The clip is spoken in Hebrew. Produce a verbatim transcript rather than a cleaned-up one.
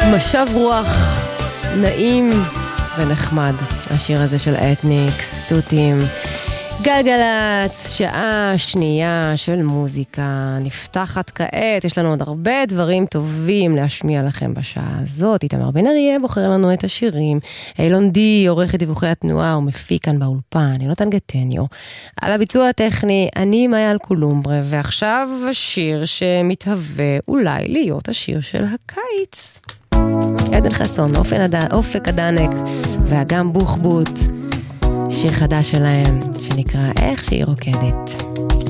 משב רוח נעים ונחמד, השיר הזה של אתניקס, תותים. גלגלץ, שעה שנייה של מוזיקה נפתחת כעת. יש לנו עוד הרבה דברים טובים להשמיע לכם בשעה הזאת. איתמר בן אריה בוחר לנו את השירים, אילון די עורך את דיווחי התנועה ומפיק כאן באולפן, יונתן גטניו על הביצוע הטכני, אני מאיה אלקולומברה. ועכשיו השיר שמתהווה אולי להיות השיר של הקיץ, עדן חסון, אופק הדנק ואגם בוחבוט, שיר חדש שלהם שנקרא איך שהיא רוקדת.